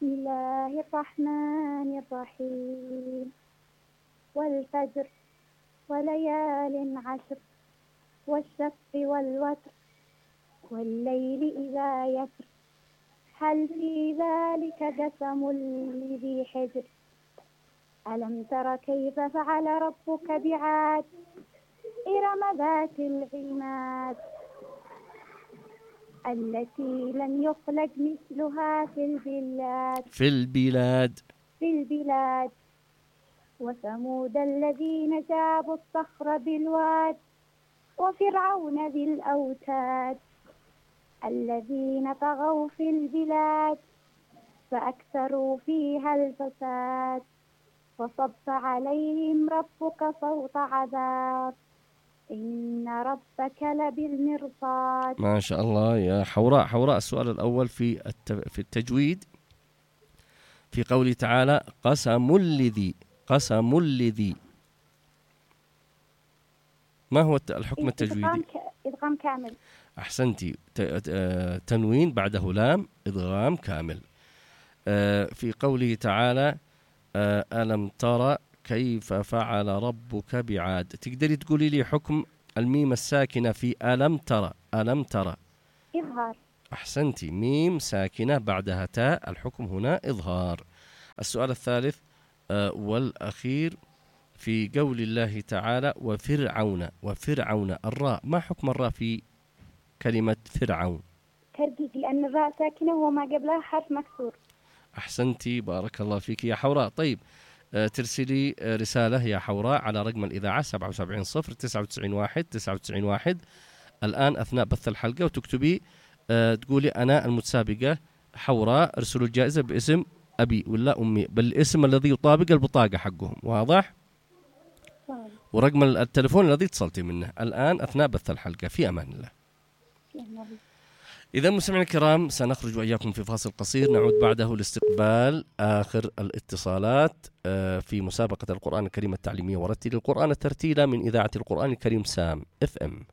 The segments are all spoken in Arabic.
بسم الله الرحمن الرحيم. والفجر وليال عشر والشفع والوتر والليل إذا يسر هل في ذلك قسم لذي حجر ألم تر كيف فعل ربك بعاد إرم ذات العماد التي لم يخلق مثلها في البلاد وثمود الذين جابوا الصخر بالواد وفرعون ذي الأوتاد الذين طغوا في البلاد فأكثروا فيها الفساد فصب عليهم ربك صوت عذاب إن ربك لبالمرصاد. ما شاء الله يا حوراء. السؤال الأول في التجويد في قوله تعالى قسم الذي ما هو الحكم التجويدي؟ إدغام كامل. أحسنتي. تنوين بعده لام، إدغام كامل. في قوله تعالى ألم ترى كيف فعل ربك بعاد، تقدري تقولي لي حكم الميم الساكنة في ألم ترى؟ إظهار. أحسنتي، ميم ساكنة بعدها تاء، الحكم هنا إظهار. السؤال الثالث والأخير في قول الله تعالى وفرعون الراء، ما حكم الراء في كلمة فرعون؟ ترقيق، لأن الراء ساكنة وما قبلها حرف مكسور. أحسنتي، بارك الله فيك يا حوراء. طيب ترسلي رسالة يا حوراء على رقم الإذاعة 770991 الآن أثناء بث الحلقة، وتكتبي تقولي أنا المتسابقة حوراء، ارسلوا الجائزة باسم أبي ولا أمي بالاسم الذي يطابق البطاقة حقهم، واضح؟ ورقم التلفون الذي اتصلتي منه الآن أثناء بث الحلقة. في أمان الله. إذا مستمعينا الكرام سنخرج وإياكم في فاصل قصير، نعود بعده لاستقبال آخر الاتصالات في مسابقة القرآن الكريم التعليمية ورتل القرآن الترتيلة من إذاعة القرآن الكريم سام اف ام.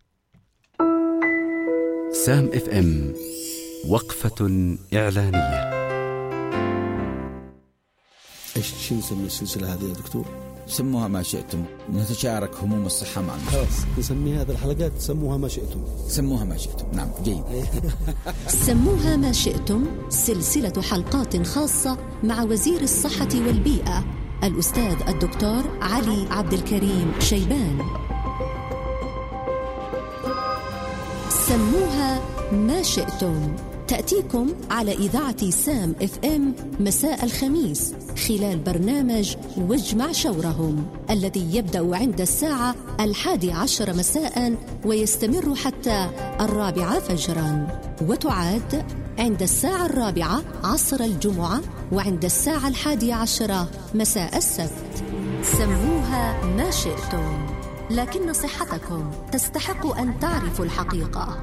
سام اف ام، وقفة إعلانية. ايش نسمي السلسلة هذه يا دكتور؟ سموها ما شئتم، نتشارك هموم الصحة مع المجتمع. خلاص نسمي هذه الحلقات سموها ما شئتم. نعم جيد. سموها ما شئتم، سلسلة حلقات خاصة مع وزير الصحة والبيئة الأستاذ الدكتور علي عبد الكريم شيبان. سموها ما شئتم تأتيكم على إذاعة سام اف ام مساء الخميس خلال برنامج واجمع شورهم الذي يبدأ عند الساعة 11 مساء ويستمر حتى 4 فجرا، وتعاد عند الساعة 4 عصر الجمعة وعند الساعة 11 مساء السبت. سموها ما شئتم، لكن صحتكم تستحق أن تعرفوا الحقيقة.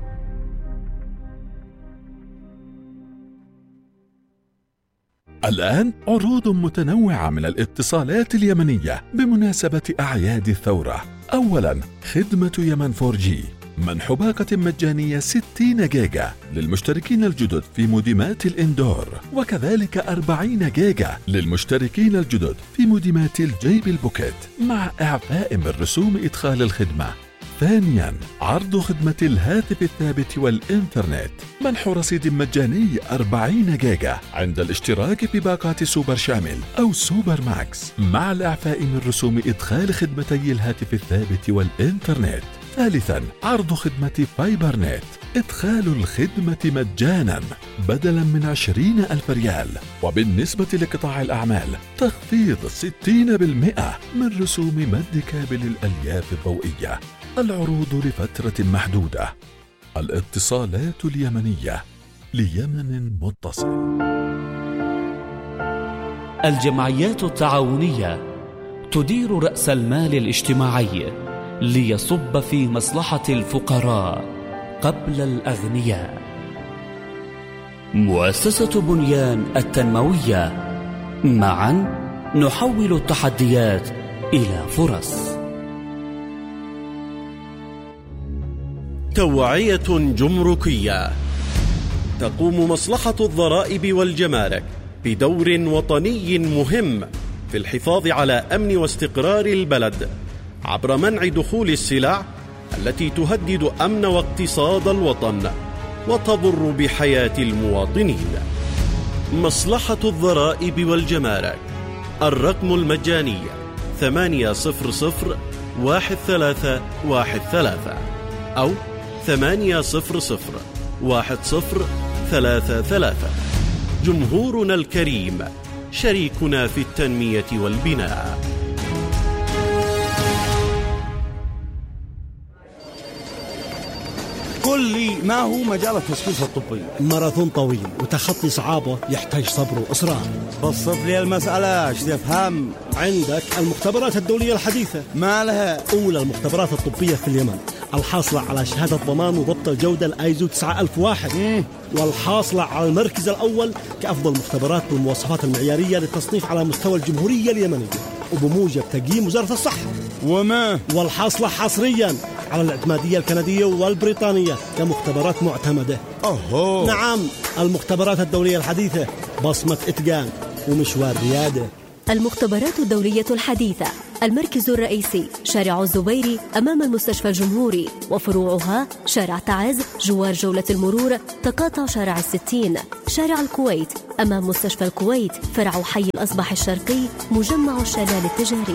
الآن عروض متنوعة من الاتصالات اليمنية بمناسبة أعياد الثورة. أولاً خدمة يمن 4G، منح باقة مجانية 60 جيجا للمشتركين الجدد في موديمات الإندور، وكذلك 40 جيجا للمشتركين الجدد في موديمات الجيب البوكيت مع إعفاء من رسوم إدخال الخدمة. ثانياً عرض خدمة الهاتف الثابت والإنترنت، منح رصيد مجاني 40 جيجا عند الاشتراك في باقات سوبر شامل أو سوبر ماكس مع الإعفاء من رسوم إدخال خدمتي الهاتف الثابت والإنترنت. ثالثاً عرض خدمة فايبر نت، إدخال الخدمة مجاناً بدلاً من 20,000 ريال، وبالنسبة لقطاع الأعمال تخفيض 60% من رسوم مد كابل الألياف الضوئية. العروض لفترة محدودة. الاتصالات اليمنية ليمن متصل. الجمعيات التعاونية تدير رأس المال الاجتماعي ليصب في مصلحة الفقراء قبل الأغنياء. مؤسسة بنيان التنموية، معا نحول التحديات إلى فرص. توعية جمركية. تقوم مصلحة الضرائب والجمارك بدور وطني مهم في الحفاظ على أمن واستقرار البلد عبر منع دخول السلع التي تهدد أمن واقتصاد الوطن وتضر بحياة المواطنين. مصلحة الضرائب والجمارك. الرقم المجاني 800-1313 أو 800-1033. جمهورنا الكريم شريكنا في التنمية والبناء. قل لي ما هو مجال التشخيص الطبي؟ ماراثون طويل وتخطي صعابه يحتاج صبر وإصرار. بسط لي المسألة، ايش تفهم؟ عندك المختبرات الدولية الحديثة. ما لها؟ أولى المختبرات الطبية في اليمن، الحاصلة على شهادة ضمان وضبط الجودة الآيزو 9001، والحاصلة على المركز الأول كأفضل مختبرات بالمواصفات المعيارية للتصنيف على مستوى الجمهورية اليمنية وبموجب تقييم وزارة الصحة. والحاصلة حصريا على الاعتمادية الكندية والبريطانية كمختبرات معتمدة. نعم، المختبرات الدولية الحديثة، بصمة إتقان ومشوار ريادة. المختبرات الدولية الحديثة. المركز الرئيسي شارع الزبيري أمام المستشفى الجمهوري، وفروعها شارع تعز جوار جولة المرور تقاطع شارع 60. شارع الكويت أمام مستشفى الكويت، فرع حي الأصبح الشرقي مجمع الشلال التجاري.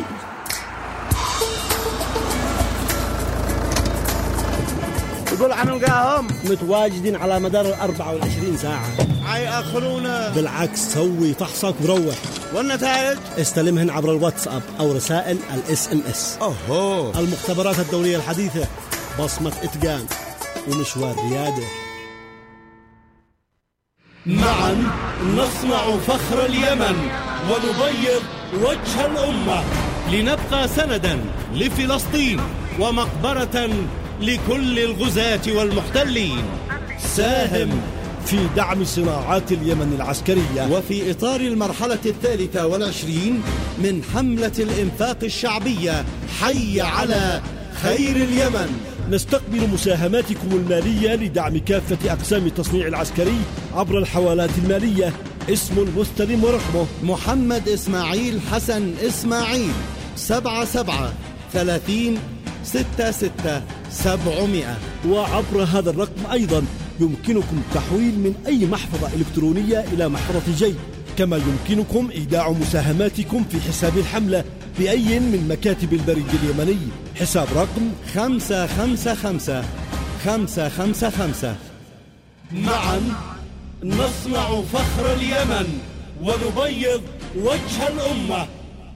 يقول نلقاهم متواجدين على مدار 24 ساعة. حيأخرونا. بالعكس، سوي فحصك وروح. والنتائج استلمهن عبر الواتساب أو رسائل SMS. المختبرات الدولية الحديثة، بصمة إتقان ومشوار ريادة. معا نصنع فخر اليمن ونبيض وجه الأمة، لنبقى سندا لفلسطين ومقبرة لكل الغزاة والمحتلين. ساهم في دعم صناعات اليمن العسكرية. وفي إطار المرحلة 23 من حملة الإنفاق الشعبية حي على خير اليمن، نستقبل مساهماتكم المالية لدعم كافة أقسام التصنيع العسكري عبر الحوالات المالية. اسم المستلم ورقمه محمد إسماعيل حسن إسماعيل، 773066 وعبر هذا الرقم أيضا يمكنكم التحويل من أي محفظة إلكترونية إلى محفظة جيب، كما يمكنكم إيداع مساهماتكم في حساب الحملة بأي من مكاتب البريد اليمني. حساب رقم 555555. معا نصنع فخر اليمن ونبيض وجه الأمة.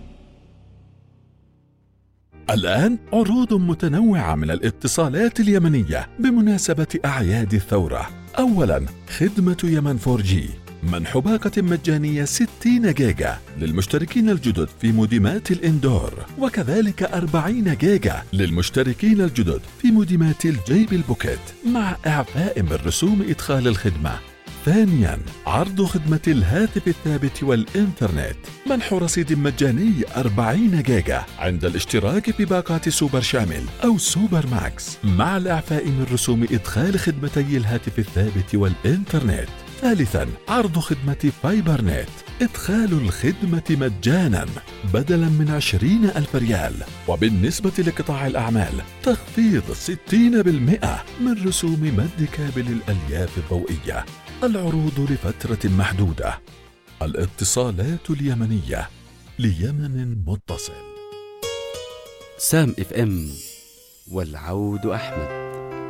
الآن عروض متنوعة من الاتصالات اليمنية بمناسبة أعياد الثورة. أولاً، خدمة يمن 4G، منح باقة مجانية 60 جيجا للمشتركين الجدد في موديمات الإندور، وكذلك 40 جيجا للمشتركين الجدد في موديمات الجيب البوكيت مع إعفاء من رسوم إدخال الخدمة. ثانياً، عرض خدمة الهاتف الثابت والإنترنت، منح رصيد مجاني 40 جيجا عند الاشتراك بباقات سوبر شامل أو سوبر ماكس مع الإعفاء من رسوم إدخال خدمتي الهاتف الثابت والإنترنت. ثالثاً، عرض خدمة فايبر نت، إدخال الخدمة مجاناً بدلاً من 20,000 ريال، وبالنسبة لقطاع الأعمال تخفيض 60% من رسوم مد كابل الألياف الضوئية. العروض لفترة محدودة. الاتصالات اليمنية ليمن متصل. سام FM والعود أحمد.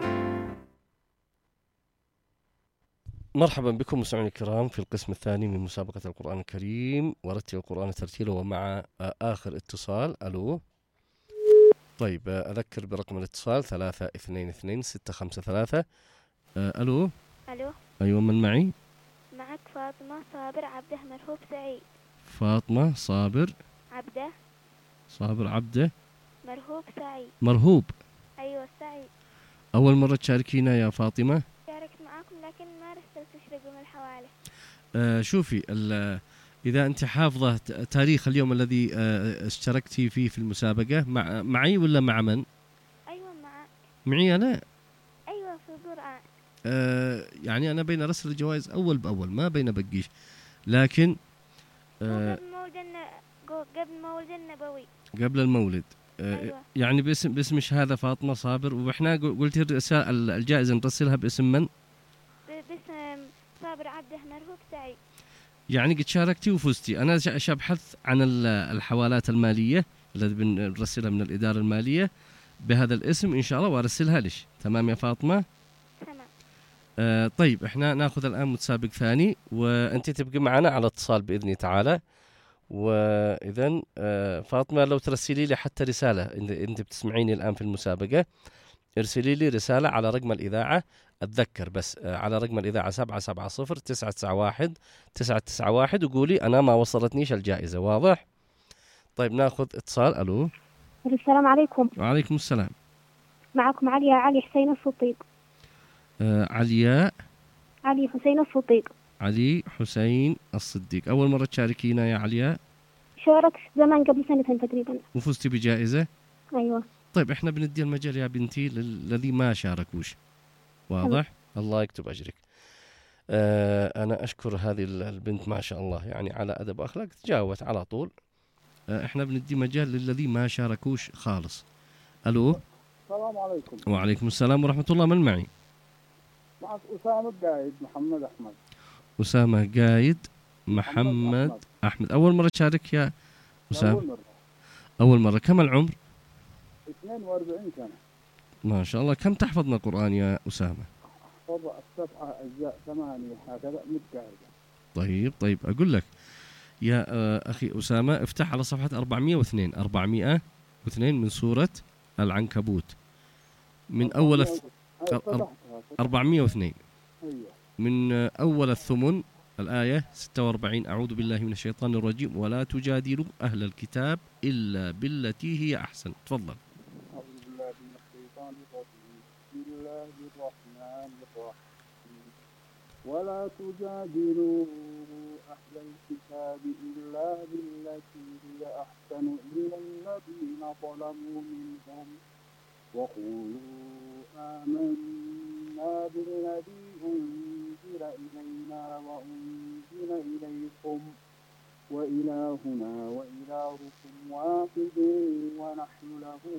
مرحبا بكم مستمعينا الكرام في القسم الثاني من مسابقة القرآن الكريم ورتل القرآن ترتيلا، ومع آخر اتصال. ألو. طيب، أذكر برقم الاتصال 322-653. ألو. ألو. أيوة، من معي؟ معك فاطمة صابر عبده مرهوب سعيد. فاطمة صابر عبده مرهوب سعيد. مرهوب. أيوة سعيد. أول مرة تشاركينا يا فاطمة؟ شاركت معاكم لكن ما رسلت رقم الحوالي. شوفي، إذا أنت حافظة تاريخ اليوم الذي اشتركتي فيه في المسابقة معي ولا مع من؟ أيوة معك. معي أنا؟ أيوة في القرآن. يعني أنا بين رسل الجوائز أول بأول، ما بين بقيش، لكن قبل مولد النبوي. قبل المولد. أيوة. يعني باسمش هذا فاطمة صابر، وإحنا قلتي الرسالة الجائزة نرسلها باسم من؟ باسم صابر عبده مرهوب سعيد. يعني قد شاركتي وفزتي. أنا أبحث عن الحوالات المالية التي بنرسلها من الإدارة المالية بهذا الاسم إن شاء الله وأرسلها لش. تمام يا فاطمة؟ تمام. طيب إحنا ناخذ الآن متسابق ثاني، وأنت تبقي معنا على اتصال بإذن تعالى. وإذن فاطمة لو ترسلي لي حتى رسالة، أنت بتسمعيني الآن في المسابقة، ارسلي لي رسالة على رقم الإذاعة. أتذكر بس على رقم الإذاعة 770-991-991 وقولي أنا ما وصلتنيش الجائزة. واضح؟ طيب ناخذ اتصال. ألو. السلام عليكم. وعليكم السلام. معكم علي حسين الصديق. علي حسين الصديق. علي حسين الصديق. أول مرة تشاركينا يا علياء؟ شاركت زمان قبل سنتين تقريبا. وفزتي بجائزة؟ أيوة. طيب احنا بندي المجال يا بنتي للذي ما شاركوش. واضح؟ الله يكتب أجرك. أنا أشكر هذه البنت ما شاء الله، يعني على أدب أخلاق تجاوبت على طول. احنا بندي مجال للذي ما شاركوش خالص. ألو. السلام عليكم. وعليكم السلام ورحمة الله. من معي؟ معك أسامة قايد محمد أحمد. أسامة قايد محمد أحمد. أول مرة تشارك يا أسامة؟ أول مرة. كم العمر؟ 42 سنة. ما شاء الله. كم تحفظ من القرآن يا أسامة؟ أحفظ 7 أجزاء 8 هكذا متقاعدة. طيب أقول لك يا أخي أسامة، افتح على صفحة 402 من سورة العنكبوت، من أول 402 من أول الثمن الآية 46. أعوذ بالله من الشيطان الرجيم ولا تجادلوا أهل الكتاب إلا بالتي هي أحسن. تفضل. أعوذ بالله من الشيطان الرجيم. بسم الله الرحمن الرحيم. ولا تجادلوا أهل الكتاب إلا بالتي هي أحسن إلا الذين ظلموا منهم وقولوا آمنا بالذي أنزل إلينا وأنزل إليكم وإلهنا وإلهكم واحد ونحن له